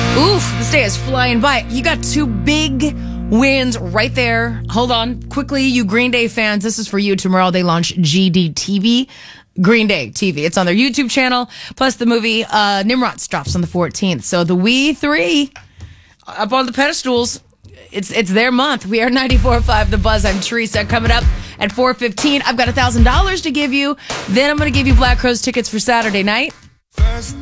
Oof, this day is flying by. You got two big wins right there. Hold on. Quickly, you Green Day fans, this is for you. Tomorrow they launch GD TV. Green Day TV. It's on their YouTube channel. Plus the movie Nimrod drops on the 14th. So the We Three up on the pedestals. It's their month. We are 94.5 The Buzz. I'm Teresa. Coming up at 4:15, I've got $1,000 to give you. Then I'm going to give you Black Crowes tickets for Saturday night.